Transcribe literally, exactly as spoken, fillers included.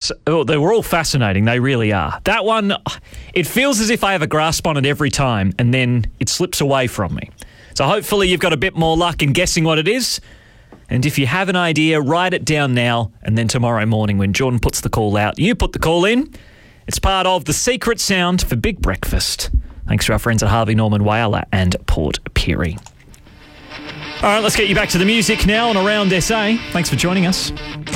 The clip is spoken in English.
so, oh, they were all fascinating. They really are. That one, it feels as if I have a grasp on it every time, and then it slips away from me. So hopefully you've got a bit more luck in guessing what it is. And if you have an idea, write it down now, and then tomorrow morning when Jordan puts the call out, you put the call in. It's part of the secret sound for Big Breakfast. Thanks to our friends at Harvey Norman Whaler and Port Pirie. All right, let's get you back to the music now on Around S A. Thanks for joining us.